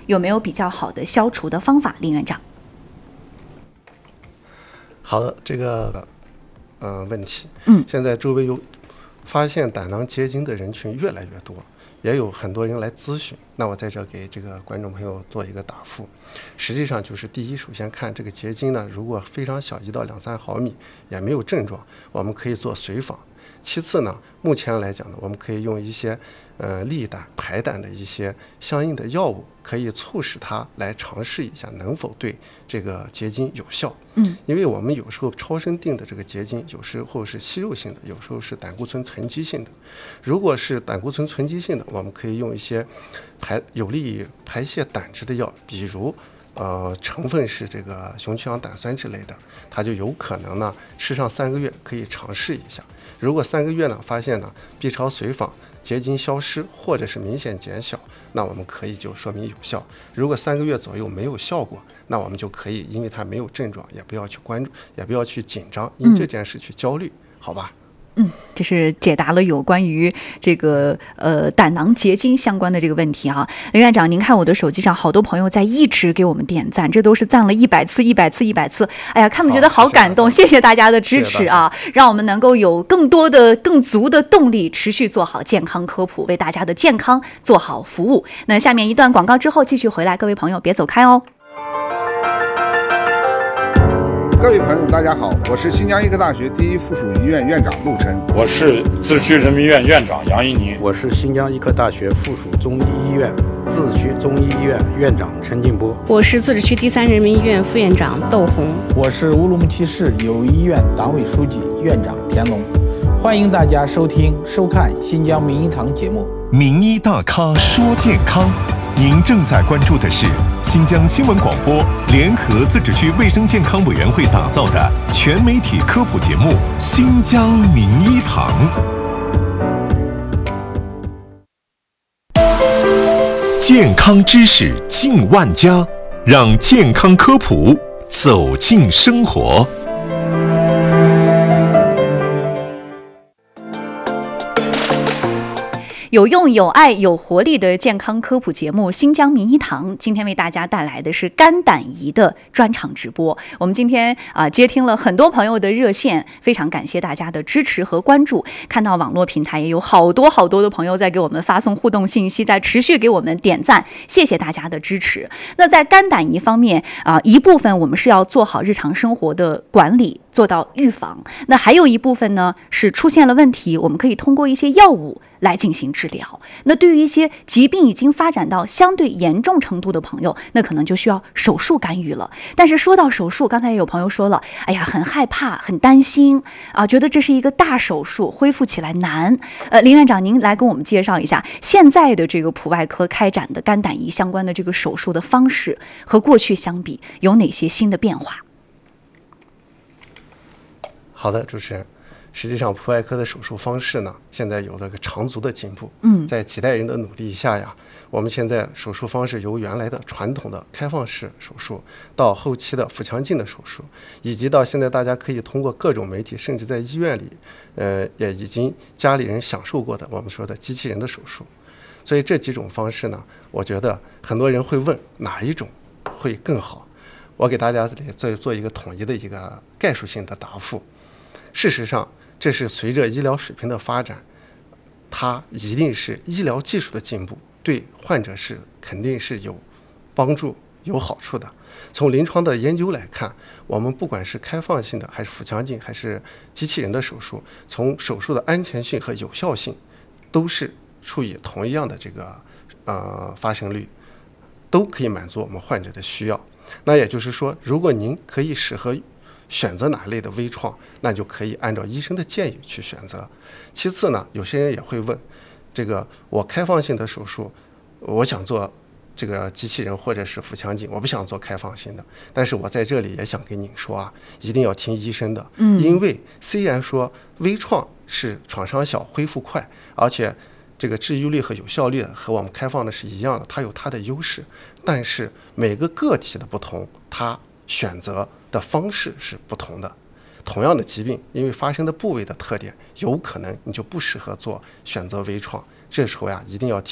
有没有比较好的消除的方法？林院长。 好的，这个问题，现在周围有发现胆囊结晶的人群越来越多，也有很多人来咨询。那我在这给这个观众朋友做一个答复。实际上就是第一，首先看这个结晶呢，如果非常小，1到2-3毫米，也没有症状，我们可以做随访。其次呢，目前来讲呢，我们可以用一些利胆排胆的一些相应的药物，可以促使它来尝试一下能否对这个结晶有效。因为我们有时候超声定的这个结晶，有时候是息肉性的，有时候是胆固醇存积性的。如果是胆固醇存积性的，我们可以用一些有利于排泄胆汁的药，比如成分是这个雄曲氧胆酸之类的，它就有可能呢吃上3个月可以尝试一下。如果3个月呢发现呢 B 超随访结晶消失或者是明显减小，那我们可以就说明有效。如果3个月左右没有效果，那我们就可以因为它没有症状，也不要去关注，也不要去紧张，因这件事去焦虑，好吧？ 这是解答了有关于这个胆囊结晶相关的这个问题啊。林院长，您看我的手机上好多朋友在一直给我们点赞，这都是赞了100次、100次、100次。哎呀，看了觉得好感动，谢谢大家的支持啊，让我们能够有更多的、更足的动力，持续做好健康科普，为大家的健康做好服务。那下面一段广告之后继续回来，各位朋友别走开哦。 各位朋友大家好，我是新疆医科大学第一附属医院院长陆晨， 我是自治区人民医院院长杨一宁， 我是新疆医科大学附属中医医院自治区中医医院院长陈进波， 我是自治区第3人民医院副院长窦红， 我是乌鲁木齐市友谊医院党委书记院长田龙。欢迎大家收看新疆名医堂节目。 名医大咖说健康，您正在关注的是新疆新闻广播联合自治区卫生健康委员会打造的全媒体科普节目《新疆名医堂》。健康知识进万家，让健康科普走进生活。 有用、有爱、有活力的健康科普节目《新疆名医堂》，今天为大家带来的是肝胆胰的专场直播。我们今天接听了很多朋友的热线，非常感谢大家的支持和关注。看到网络平台也有好多的朋友在给我们发送互动信息，在持续给我们点赞，谢谢大家的支持。那在肝胆胰方面一部分我们是要做好日常生活的管理，做到预防。那还有一部分呢是出现了问题，我们可以通过一些药物来进行治疗。那对于一些疾病已经发展到相对严重程度的朋友，那可能就需要手术干预了。但是说到手术，刚才也有朋友说了，哎呀，很害怕，很担心觉得这是一个大手术，恢复起来难。林院长，您来跟我们介绍一下现在的这个普外科开展的肝胆胰相关的这个手术的方式和过去相比有哪些新的变化？ 好的，主持人。实际上，普外科的手术方式呢，现在有了个长足的进步。在几代人的努力下呀，我们现在手术方式由原来的传统的开放式手术，到后期的腹腔镜的手术，以及到现在大家可以通过各种媒体，甚至在医院里，也已经家里人享受过的我们说的机器人的手术。所以这几种方式呢，我觉得很多人会问哪一种会更好。我给大家做一个统一的一个概述性的答复。事实上，这是随着医疗水平的发展，它一定是医疗技术的进步，对患者是肯定是有帮助、有好处的。从临床的研究来看，我们不管是开放性的，还是腹腔镜，还是机器人的手术，从手术的安全性和有效性，都是处于同样的这个发生率，都可以满足我们患者的需要。那也就是说，如果您可以适合选择哪类的微创，那就可以按照医生的建议去选择。其次呢，有些人也会问，这个我开放性的手术，我想做这个机器人或者是腹腔镜，我不想做开放性的。但是我在这里也想跟您说一定要听医生的。因为虽然说微创是创伤小、恢复快，而且这个治愈率和有效率和我们开放的是一样的，它有它的优势。但是每个个体的不同，它选择的方式是不同的。同样的疾病，因为发生的部位的特点，有可能你就不适合做选择微创。这时候一定要